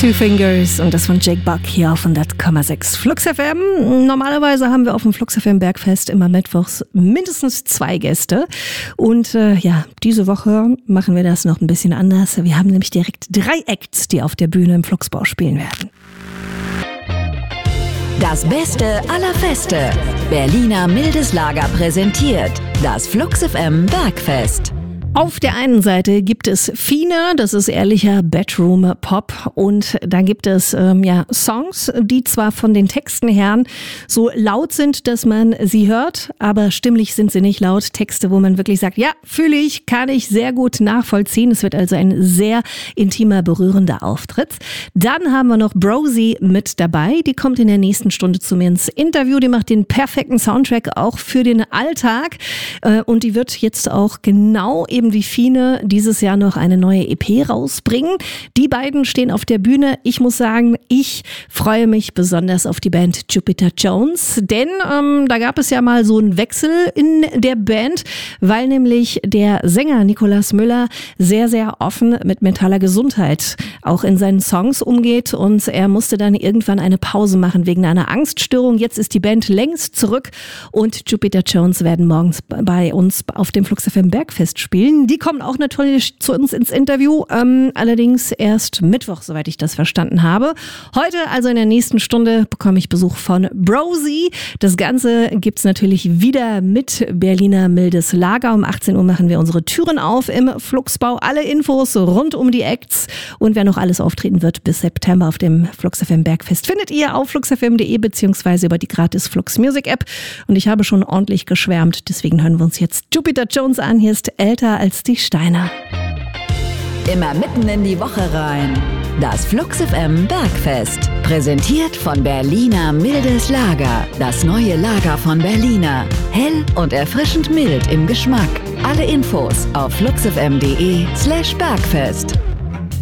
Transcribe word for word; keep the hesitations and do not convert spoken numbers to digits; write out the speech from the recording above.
Two Fingers und das von Jake Buck hier auf hundert Komma sechs Flux F M. Normalerweise haben wir auf dem Flux F M Bergfest immer mittwochs mindestens zwei Gäste. Und äh, ja, diese Woche machen wir das noch ein bisschen anders. Wir haben nämlich direkt drei Acts, die auf der Bühne im Fluxbau spielen werden. Das Beste aller Feste. Berliner Mildes Lager präsentiert das Flux F M Bergfest. Auf der einen Seite gibt es Fine, das ist ehrlicher Bedroom-Pop, und dann gibt es ähm, ja Songs, die zwar von den Texten her so laut sind, dass man sie hört, aber stimmlich sind sie nicht laut. Texte, wo man wirklich sagt, ja, fühle ich, kann ich sehr gut nachvollziehen. Es wird also ein sehr intimer, berührender Auftritt. Dann haben wir noch Brosi mit dabei, die kommt in der nächsten Stunde zu mir ins Interview, die macht den perfekten Soundtrack auch für den Alltag, äh, und die wird jetzt auch genau eben wie Fine dieses Jahr noch eine neue E P rausbringen. Die beiden stehen auf der Bühne. Ich muss sagen, ich freue mich besonders auf die Band Jupiter Jones, denn ähm, da gab es ja mal so einen Wechsel in der Band, weil nämlich der Sänger Nikolaus Müller sehr, sehr offen mit mentaler Gesundheit auch in seinen Songs umgeht, und er musste dann irgendwann eine Pause machen wegen einer Angststörung. Jetzt ist die Band längst zurück und Jupiter Jones werden morgens bei uns auf dem Flux F M Bergfest spielen. Die kommen auch natürlich zu uns ins Interview, ähm, allerdings erst Mittwoch, soweit ich das verstanden habe. Heute, also in der nächsten Stunde, bekomme ich Besuch von Brosi. Das Ganze gibt's natürlich wieder mit Berliner Mildes Lager. Um achtzehn Uhr machen wir unsere Türen auf im Fluxbau. Alle Infos rund um die Acts und wer noch alles auftreten wird bis September auf dem Flux F M Bergfest findet ihr auf flux f m punkt d e beziehungsweise über die gratis Flux Music App. Und ich habe schon ordentlich geschwärmt, deswegen hören wir uns jetzt Jupiter Jones an. Hier ist Älter als die Steine. Immer mitten in die Woche rein. Das Flux F M Bergfest. Präsentiert von Berliner Mildes Lager. Das neue Lager von Berliner. Hell und erfrischend mild im Geschmack. Alle Infos auf flux f m punkt d e slash Bergfest.